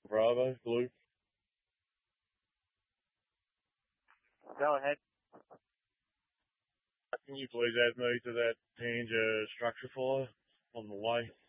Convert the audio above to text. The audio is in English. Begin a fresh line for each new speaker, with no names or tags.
Bravo, Blue.
Go ahead.
Can you please add me to that Tanger structure fire on the way?